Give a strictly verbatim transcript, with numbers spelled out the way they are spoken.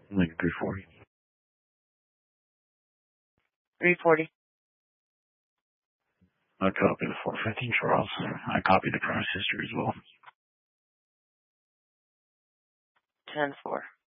Lincoln three forty. three forty. I copy the four fifteen Charles. I copied the price history as well. ten four.